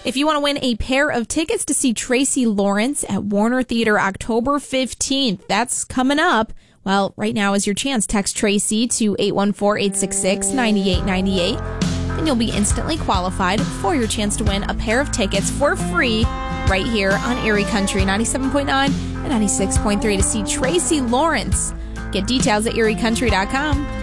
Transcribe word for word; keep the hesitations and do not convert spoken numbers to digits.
If you want to win a pair of tickets to see Tracy Lawrence at Warner Theater October fifteenth, that's coming up. Well, right now is your chance. Text Tracy to eight one four, eight six six, nine eight nine eight, and you'll be instantly qualified for your chance to win a pair of tickets for free right here on Erie Country ninety-seven point nine and ninety-six point three to see Tracy Lawrence. Get details at erie country dot com.